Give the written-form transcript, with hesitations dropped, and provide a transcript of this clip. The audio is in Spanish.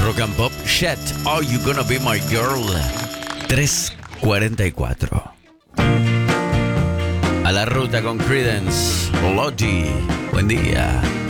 Rock and Pop. Shed, Are You Gonna Be My Girl? 3:44. A la ruta con Creedence. Lodi. Buen día.